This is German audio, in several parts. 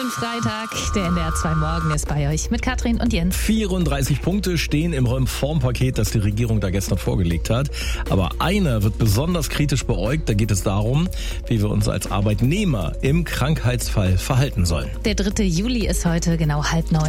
schönen Freitag. Der NDR 2 Morgen ist bei euch mit Katrin und Jens. 34 Punkte stehen im Reformpaket, das die Regierung da gestern vorgelegt hat. Aber einer wird besonders kritisch beäugt. Da geht es darum, wie wir uns als Arbeitnehmer im Krankheitsfall verhalten sollen. Der 3. Juli ist heute genau 8:30.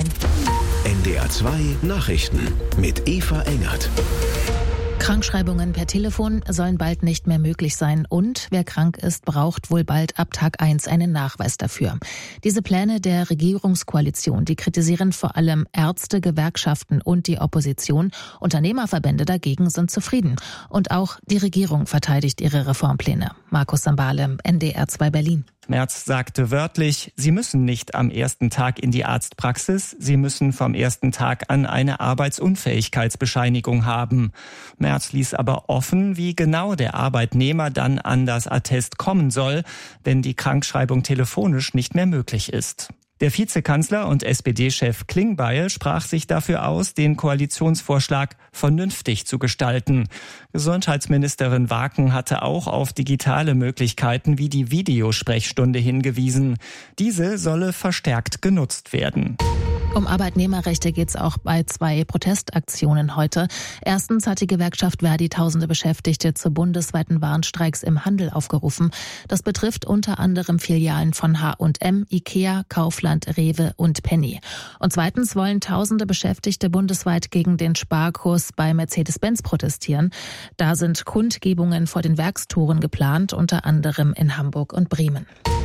NDR 2 Nachrichten mit Eva Engert. Krankschreibungen per Telefon sollen bald nicht mehr möglich sein und wer krank ist, braucht wohl bald ab Tag 1 einen Nachweis dafür. Diese Pläne der Regierungskoalition, die kritisieren vor allem Ärzte, Gewerkschaften und die Opposition. Unternehmerverbände dagegen sind zufrieden. Und auch die Regierung verteidigt ihre Reformpläne. Markus Sambale, NDR 2 Berlin. Merz sagte wörtlich, sie müssen nicht am ersten Tag in die Arztpraxis, sie müssen vom ersten Tag an eine Arbeitsunfähigkeitsbescheinigung haben. Merz ließ aber offen, wie genau der Arbeitnehmer dann an das Attest kommen soll, wenn die Krankschreibung telefonisch nicht mehr möglich ist. Der Vizekanzler und SPD-Chef Klingbeil sprach sich dafür aus, den Koalitionsvorschlag vernünftig zu gestalten. Gesundheitsministerin Waken hatte auch auf digitale Möglichkeiten wie die Videosprechstunde hingewiesen. Diese solle verstärkt genutzt werden. Um Arbeitnehmerrechte geht es auch bei 2 Protestaktionen heute. Erstens hat die Gewerkschaft Verdi tausende Beschäftigte zu bundesweiten Warnstreiks im Handel aufgerufen. Das betrifft unter anderem Filialen von H&M, Ikea, Kaufland, Rewe und Penny. Und zweitens wollen tausende Beschäftigte bundesweit gegen den Sparkurs bei Mercedes-Benz protestieren. Da sind Kundgebungen vor den Werkstoren geplant, unter anderem in Hamburg und Bremen.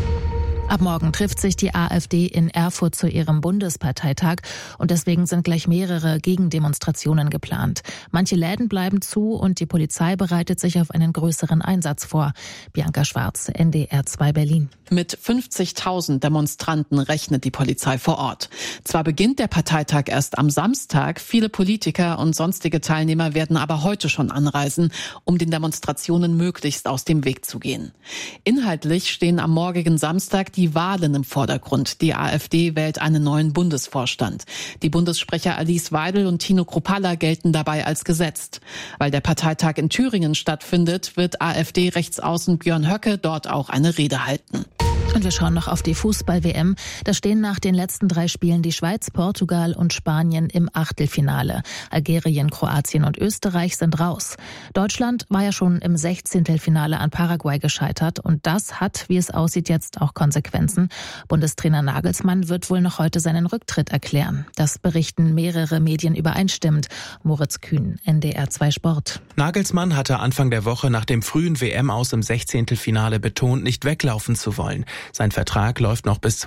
Ab morgen trifft sich die AfD in Erfurt zu ihrem Bundesparteitag und deswegen sind gleich mehrere Gegendemonstrationen geplant. Manche Läden bleiben zu und die Polizei bereitet sich auf einen größeren Einsatz vor. Bianca Schwarz, NDR 2 Berlin. Mit 50.000 Demonstranten rechnet die Polizei vor Ort. Zwar beginnt der Parteitag erst am Samstag, viele Politiker und sonstige Teilnehmer werden aber heute schon anreisen, um den Demonstrationen möglichst aus dem Weg zu gehen. Inhaltlich stehen am morgigen Samstag die Wahlen im Vordergrund. Die AfD wählt einen neuen Bundesvorstand. Die Bundessprecher Alice Weidel und Tino Kruppalla gelten dabei als gesetzt. Weil der Parteitag in Thüringen stattfindet, wird AfD-Rechtsaußen Björn Höcke dort auch eine Rede halten. Und wir schauen noch auf die Fußball-WM. Da stehen nach den letzten 3 Spielen die Schweiz, Portugal und Spanien im Achtelfinale. Algerien, Kroatien und Österreich sind raus. Deutschland war ja schon im 16. an Paraguay gescheitert. Und das hat, wie es aussieht, jetzt auch Konsequenzen. Bundestrainer Nagelsmann wird wohl noch heute seinen Rücktritt erklären. Das berichten mehrere Medien übereinstimmend. Moritz Kühn, NDR 2 Sport. Nagelsmann hatte Anfang der Woche nach dem frühen WM-Aus im 16. betont, nicht weglaufen zu wollen. Sein Vertrag läuft noch bis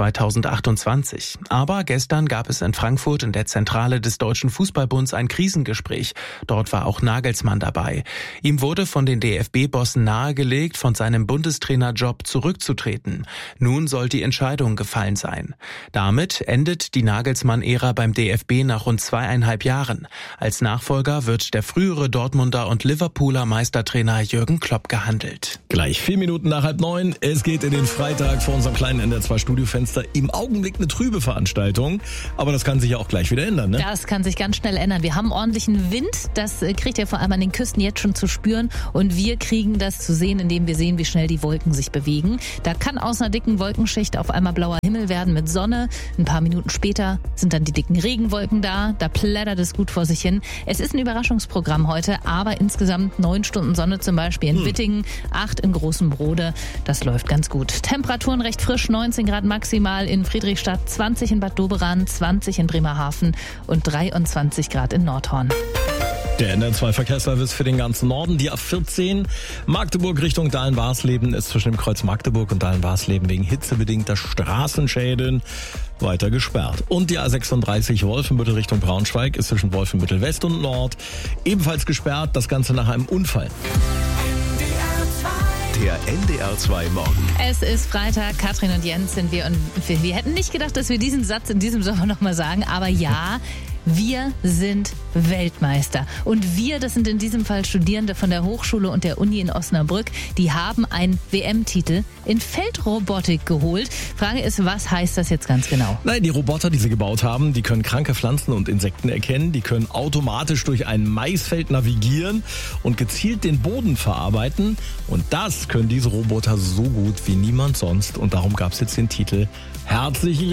2028. Aber gestern gab es in Frankfurt in der Zentrale des Deutschen Fußballbunds ein Krisengespräch. Dort war auch Nagelsmann dabei. Ihm wurde von den DFB-Bossen nahegelegt, von seinem Bundestrainerjob zurückzutreten. Nun soll die Entscheidung gefallen sein. Damit endet die Nagelsmann-Ära beim DFB nach rund 2,5 Jahren. Als Nachfolger wird der frühere Dortmunder und Liverpooler Meistertrainer Jürgen Klopp gehandelt. Gleich 4 Minuten nach 8:30. Es geht in den Freitag vor unserem kleinen NDR 2 Studiofenster. Im Augenblick eine trübe Veranstaltung, aber das kann sich ja auch gleich wieder ändern, ne? Das kann sich ganz schnell ändern. Wir haben ordentlichen Wind, das kriegt ihr vor allem an den Küsten jetzt schon zu spüren und wir kriegen das zu sehen, indem wir sehen, wie schnell die Wolken sich bewegen. Da kann aus einer dicken Wolkenschicht auf einmal blauer Himmel werden mit Sonne. Ein paar Minuten später sind dann die dicken Regenwolken da plättert es gut vor sich hin. Es ist ein Überraschungsprogramm heute, aber insgesamt 9 Stunden Sonne zum Beispiel in Wittingen, 8 in Großem Brode. Das läuft ganz gut. Temperaturen recht frisch, 19 Grad maximal in Friedrichstadt, 20 in Bad Doberan, 20 in Bremerhaven und 23 Grad in Nordhorn. Der NDR 2 Verkehrsservice für den ganzen Norden. Die A14 Magdeburg Richtung Dahlen-Warsleben ist zwischen dem Kreuz Magdeburg und Dahlen-Warsleben wegen hitzebedingter Straßenschäden weiter gesperrt. Und die A36 Wolfenbüttel Richtung Braunschweig ist zwischen Wolfenbüttel West und Nord ebenfalls gesperrt. Das Ganze nach einem Unfall. Der NDR 2 Morgen. Es ist Freitag, Katrin und Jens sind wir und wir hätten nicht gedacht, dass wir diesen Satz in diesem Sommer nochmal sagen, aber ja, wir sind Weltmeister. Und wir, das sind in diesem Fall Studierende von der Hochschule und der Uni in Osnabrück, die haben einen WM-Titel in Feldrobotik geholt. Frage ist, was heißt das jetzt ganz genau? Nein, die Roboter, die sie gebaut haben, die können kranke Pflanzen und Insekten erkennen, die können automatisch durch ein Maisfeld navigieren und gezielt den Boden verarbeiten. Und das können diese Roboter so gut wie niemand sonst. Und darum gab es jetzt den Titel Herzlichen